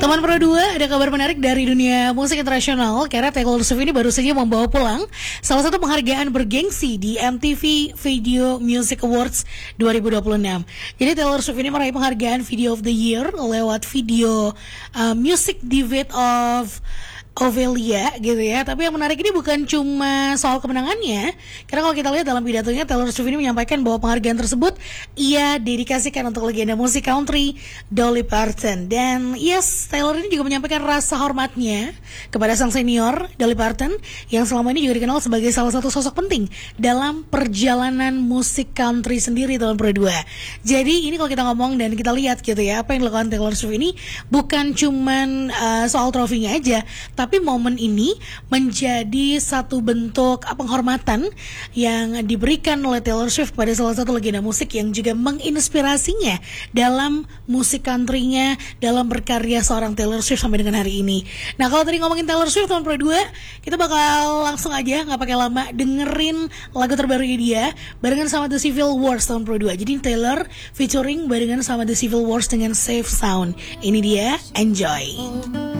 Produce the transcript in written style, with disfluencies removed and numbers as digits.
Teman Pro 2, ada kabar menarik dari dunia musik internasional karena Taylor Swift ini baru saja membawa pulang salah satu penghargaan bergengsi di MTV Video Music Awards 2026. Jadi Taylor Swift ini meraih penghargaan Video of the Year lewat video Music Debate of Ovelia gitu ya. Tapi yang menarik ini bukan cuma soal kemenangannya, karena kalau kita lihat dalam pidatonya Taylor Swift ini menyampaikan bahwa penghargaan tersebut ia dedikasikan untuk legenda musik country Dolly Parton. Dan yes, Taylor ini juga menyampaikan rasa hormatnya kepada sang senior Dolly Parton yang selama ini juga dikenal sebagai salah satu sosok penting dalam perjalanan musik country sendiri tahun Pro 2. Jadi ini kalau kita ngomong dan kita lihat gitu ya, apa yang dilakukan Taylor Swift ini bukan cuman soal trofinya aja, tapi momen ini menjadi satu bentuk penghormatan yang diberikan oleh Taylor Swift pada salah satu legenda musik yang juga menginspirasinya dalam musik country-nya, dalam berkarya seorang Taylor Swift sampai dengan hari ini. Nah, kalau tadi ngomongin Taylor Swift tahun Pro 2, kita bakal langsung aja nggak pakai lama dengerin lagu terbaru dia barengan sama The Civil Wars tahun Pro 2. Jadi Taylor featuring barengan sama The Civil Wars dengan Safe Sound. Ini dia, enjoy.